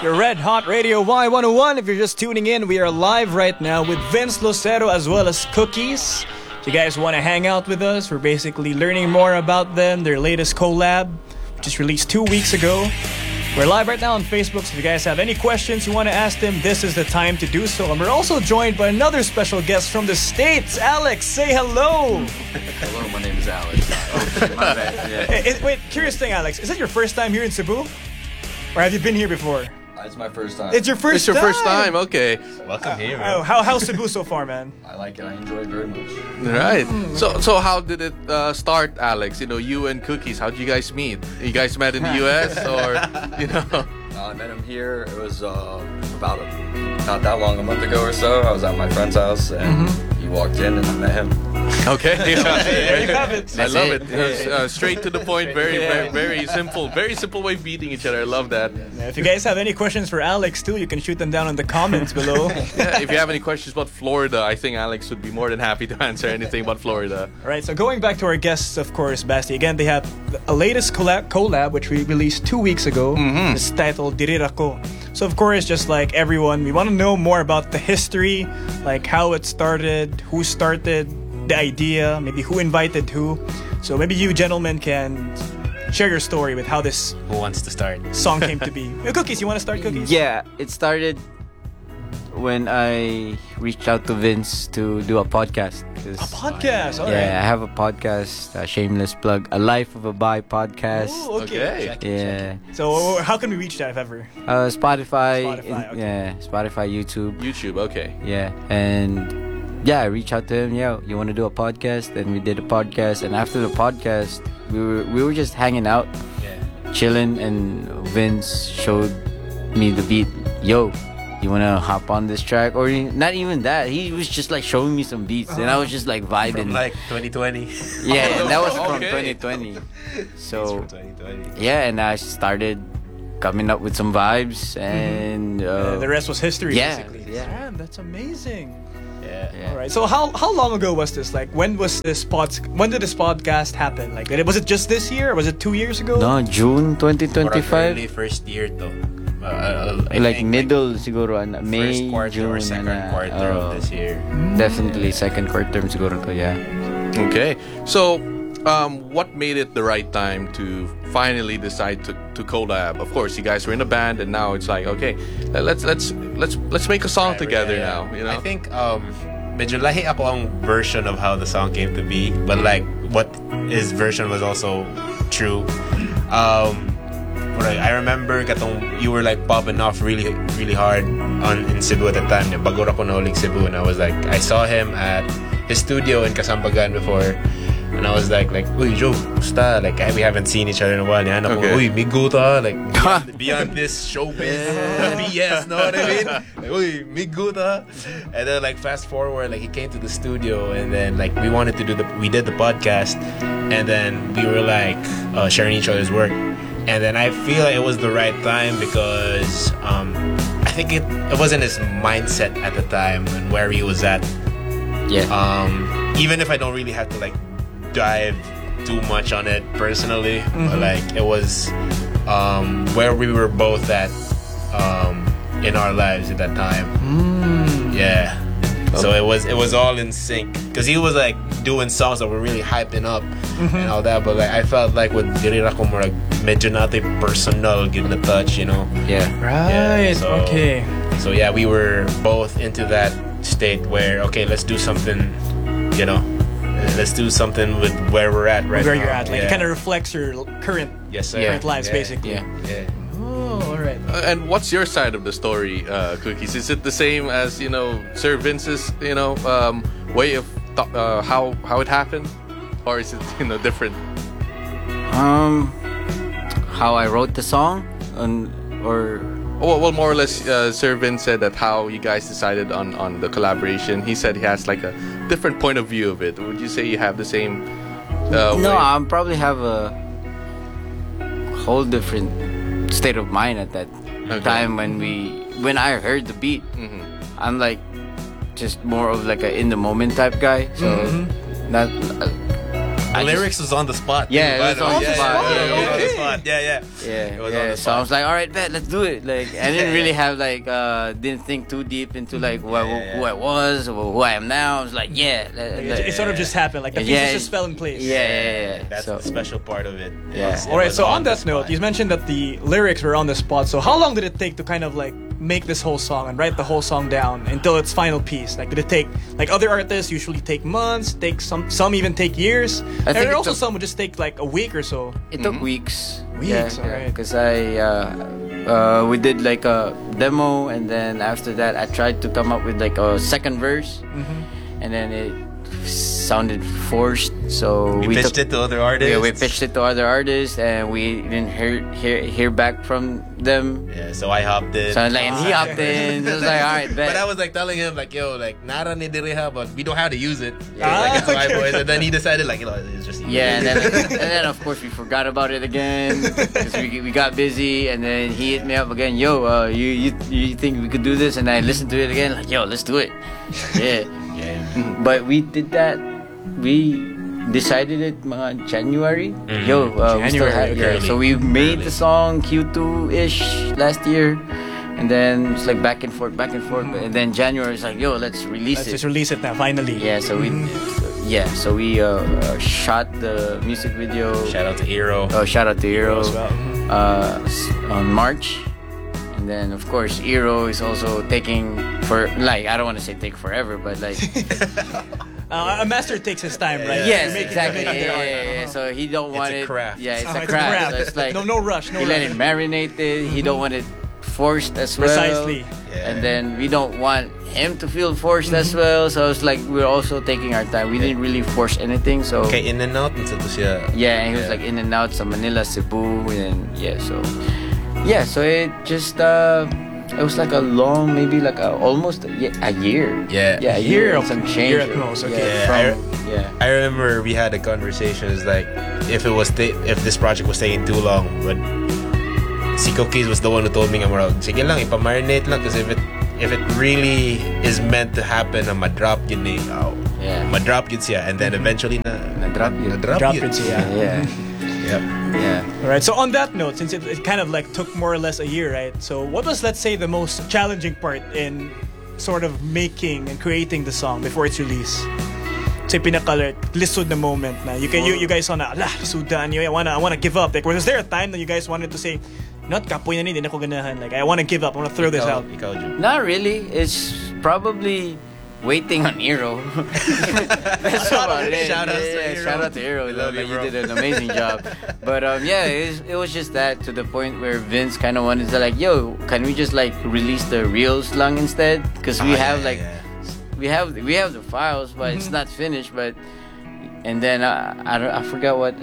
Your Red Hot Radio Y101. If you're just tuning in, we are live right now with Vince Lucero as well as Cookies. If you guys want to hang out with us, we're basically learning more about them, their latest collab, which was released 2 weeks ago. We're live right now on Facebook, so if you guys have any questions you want to ask them, this is the time to do so. And we're also joined by another special guest from the States. Alex, say hello. Hello, my name is Alex. Oh, my bad. Yeah. Wait, curious thing, Alex. Is it your first time here in Cebu? Or have you been here before? It's my first time. It's your first time? It's your first time, okay. Welcome here, man. How's Cebu so far, man? I like it. I enjoy it very much. Right. So how did it start, Alex? You know, you and Cookies, how did you guys meet? You guys met in the US or, you know? I met him here. It was about not that long, a month ago or so. I was at my friend's house and he walked in and I met him. Okay. There you have it. I love it. It was, straight to the point. Very simple. Very simple way of meeting each other. I love that. Yeah, if you guys have any questions for Alex too, you can shoot them down in the comments below. Yeah, if you have any questions about Florida, I think Alex would be more than happy to answer anything about Florida. All right, so going back to our guests, of course, Basti. Again, they have a latest collab which we released 2 weeks ago. It's titled Dirirako. So of course, just like everyone, we want to know more about the history, like how it started, who started the idea, maybe who invited who. So maybe you gentlemen can share your story with how this Who wants to start? song came to be. Cookies, you want to start, Cookies? Yeah, it started when I reached out to Vince to do a podcast. A podcast, all Yeah, right. I have a podcast, a shameless plug, a Life of a Bi podcast. Ooh, okay. Yeah, So how can we reach that if ever? Spotify, Spotify, okay. yeah, Spotify, YouTube, YouTube, okay. yeah, and yeah, I reached out to him. Yeah, you want to do a podcast? And we did a podcast. And after the podcast, we were just hanging out, chilling, and Vince showed me the beat. Yo, you wanna hop on this track? Or not even that. He was just like showing me some beats, and I was just like vibing. From like 2020. Yeah, and that was from Okay. 2020. It's So from 2020. yeah, and I started coming up with some vibes, and The rest was history, yeah, basically. yeah. Damn, that's amazing. Yeah. All right. So how long ago was this? Like, when did this podcast happen? Like, was it just this year? Or was it 2 years ago? No, June Early 2025. first year though. Like middle siguro May, first quarter June or second na, quarter of this year. Definitely second quarter siguro to, yeah. Okay. So, what made it the right time to finally decide to collab? Of course, you guys were in a band, and now it's like, okay, let's make a song together now. You know. I think medyo lahi ako ang version of how the song came to be, but like what his version was also true. I remember you were like popping off really hard in Cebu at the time. Bago ako nahuling Cebu, and I was like, I saw him at his studio in Kasambagan before. And I was like, uy, Joe, basta, like, we haven't seen each other in a while. And ako, Okay. uy, miguta, like, beyond this showbiz, BS, know what I mean? Like, uy, miguta. And then, like, fast forward, like, he came to the studio, and then, like, we did the podcast, and then we were, like, sharing each other's work. And then I feel like it was the right time because, I think it wasn't his mindset at the time and where he was at. Yeah. Even if I don't really have to like dive too much on it personally, but like it was where we were both at in our lives at that time. Yeah. So it was all in sync because he was like doing songs that were really hyping up and all that, but like I felt like with Dirirako more like medyo natin personal giving a touch, you know. Yeah. Right. Yeah, Okay. So yeah, we were both into that state where okay, let's do something, you know, let's do something with where we're at right Where now. you're at, like, yeah. it kind of reflects your current Yes, sir. current lives, Yeah. basically. Yeah. Oh, all right. And what's your side of the story, Cookies? Is it the same as, you know, Sir Vince's, you know, way of how it happened, or is it, you know, different? How I wrote the song, or Well, more or less, Sir Vince said that how you guys decided on the collaboration. He said he has like a different point of view of it. Would you say you have the same? no, way? I probably have a whole different state of mind at that time when I heard the beat. I'm like just more of like a in the moment type guy, so not The lyrics was on the spot. Yeah, too, it was by the on way. the spot. Yeah, Yeah, it was on the yeah. spot. Yeah. Yeah, It was on the so I spot. was like, all right, bet, let's do it. Like, I didn't really have like, didn't think too deep into like who I was or who I am now. I was like, It sort of just happened. Like the pieces Yeah, just fell in place. Yeah. That's So, the special part of it. Yeah. All right. So on that note, you mentioned that the lyrics were on the spot. So how long did it take to kind of like make this whole song and write the whole song down until its final piece? Like, did it take like other artists usually take months, take some even take years, I and think it also took- some would just take like a week or so. it took weeks. Weeks, alright. Because we did like a demo, and then after that, I tried to come up with like a second verse, and then it sounded forced. So We pitched it to other artists. Yeah, we pitched it to other artists, and we didn't hear back from them. Yeah, so I hopped in. So like, and he hopped in. It was like, all right, bet. But I was like telling him like, yo, like nara ni diriha, but we know how to use it. Yeah. Like it's my voice, and then he decided like, it's just Yeah, and then of course we forgot about it again because we got busy, and then he hit me up again. Yo, you think we could do this? And I listened to it again. Like, yo, let's do it. Yeah. But we did that. We decided it mga January. Yo, we still had, January, so we made the song Q2-ish last year. And then it's like back and forth. And then January is like, yo, let's release Let's it. just release it now, finally. Yeah, so we shot the music video. Shout out to Hero. Oh, shout out to Eero. as well. On March. And then of course Eero is also taking for like, I don't want to say take forever, but like A master takes his time, right? yes, You're making- exactly. you're making their art. Yeah. So he don't want a it. craft. Yeah, it's Oh, a craft. So it's like no rush, no he rush. let it marinate it. He don't want it forced as well. Precisely. Yeah. And then we don't want him to feel forced as well. So it's like we're also taking our time. We didn't really force anything. So Okay, in and out until siya. yeah, and he was like in and out sa Manila, Cebu, and so it just it was like a long, maybe like almost a year. Yeah. a Year year of- and some change. year at most, okay. Yeah, Yeah. I remember we had a conversation. It's like if this project was taking too long, but si Cookies was the one who told me, sige lang, ipa-marinate lang, because if it really is meant to happen, na ma-drop yun eh. Yeah. Ma-drop yun siya, and then eventually Na-drop yun. Drop yun. it, yeah. Yeah. Yep. Yeah. All right. So on that note, since it kind of like took more or less a year, right? So what was, let's say, the most challenging part in sort of making and creating the song before its release? Say pinaka lisod na moment na you guys wanna sudan, I wanna give up. Like, was there a time that you guys wanted to say, not kapoy na ni, din ako ganahan. Like, I wanna give up. I wanna throw this out. Ikaw, Ju. Not really. It's probably waiting on Eero. That's about it. Shout out to Eero. Shout out to Eero. We love you, Like, bro. he did an amazing job. But it was just that, to the point where Vince kind of wanted to like, yo, can we just like release the reels lang instead? Because we have we have the files, but it's not finished. But and then I forgot what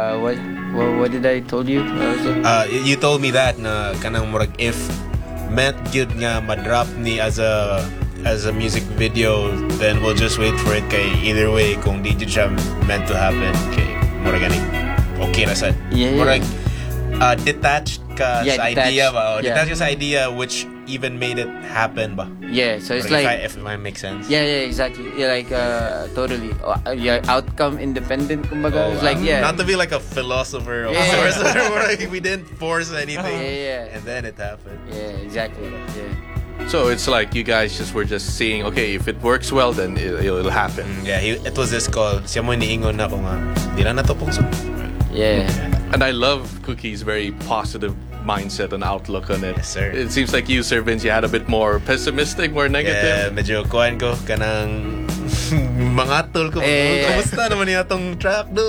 did I told you? What was it? You told me that na kanang murag if meant good nga ma-drop ni as a music video, then we'll just wait for it kay either way kung di jud siya meant to happen kay murag ani okay na sad. Yeah. Murag detached ka Yeah, sa detached. idea ba? O, Yeah. detached ka sa idea which even made it happen ba? Yeah, so it's Murag, like if it make sense. yeah, exactly. Yeah, like totally. Yeah, outcome independent. Kumbaga. It's like Not to be like a philosopher of Yeah. sorts, like we didn't force anything. Yeah. And then it happened. Yeah, exactly. Yeah. So it's like you guys were just seeing, okay, if it works well, then it'll happen. Yeah, it was this call. Siya mo iniingon na ko nga. Di na to pong Yeah. And I love Cookie's very positive mindset and outlook on it. Yes, sir. It seems like you, Sir Vince, you had a bit more pessimistic, more Yeah, negative. medyo kuhan ko kanang mga tol ko. Yeah. Kumusta naman niya tong track do?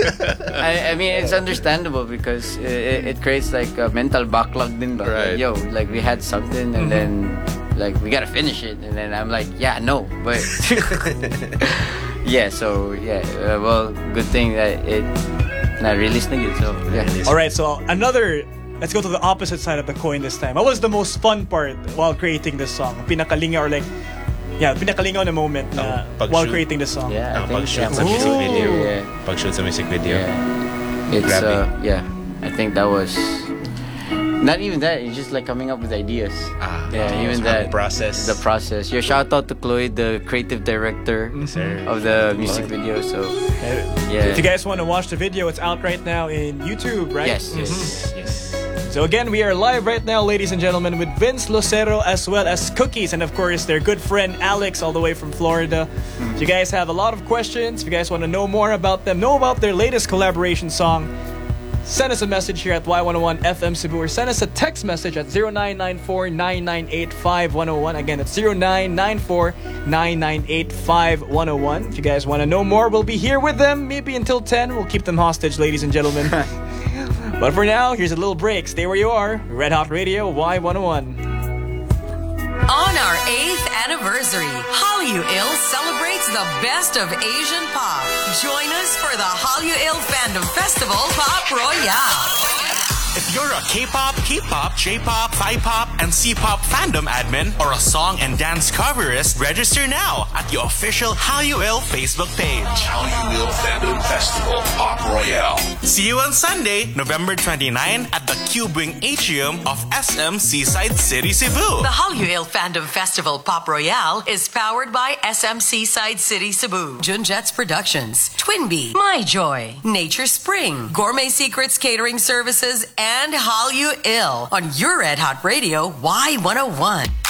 I mean, it's understandable because it creates like a mental backlog din ba? Right. Like, yo, like we had something and then like we gotta finish it, and then I'm like, yeah, no, but yeah. So yeah, well, good thing that it not released na yun. So yeah. All right. So let's go to the opposite side of the coin this time. What was the most fun part while creating this song? Pinakalingaw or like, pinakalingaw na moment na Pag-shoot. while creating the song. Yeah, I think Pag-shoot sa yeah. music video. Yeah. Pag-shoot sa music video. Yeah. It's Grabe. yeah. I think that was Not even that. It's just like coming up with ideas. Even that process. The process. Your shout out to Chloe, the creative director of the music video. So If you guys want to watch the video, it's out right now in YouTube, right? yes. So again, we are live right now, ladies and gentlemen, with Vince Lucero as well as Cookies, and of course their good friend Alex, all the way from Florida. If you guys have a lot of questions, if you guys want to know more about them, know about their latest collaboration song, send us a message here at Y101 FM Cebu, or send us a text message at 0994-9985-101. Again, it's 0994-9985-101. If you guys want to know more, we'll be here with them, maybe until 10. We'll keep them hostage, ladies and gentlemen. But for now, here's a little break. Stay where you are. Red Hot Radio, Y101. On our 8th anniversary, Hallyu Il celebrates the best of Asian pop. Join us for the Hallyu Il Fandom Festival Pop Royale. If you're a K-pop, K-pop, J-pop, Thai-pop, and C-pop fandom admin, or a song and dance coverist, register now at the official Hallyu Il Facebook page. Hallyu Il Fandom Festival Pop Royale. See you on Sunday, November 29 at the Cube Wing Atrium of SM Seaside City, Cebu. The Hallyu Il Fandom Festival Pop Royale is powered by SM Seaside City, Cebu, Junjets Productions, Twinbee, My Joy, Nature Spring, Gourmet Secrets Catering Services, and Hallyu Il on your Red Hot Radio Y101.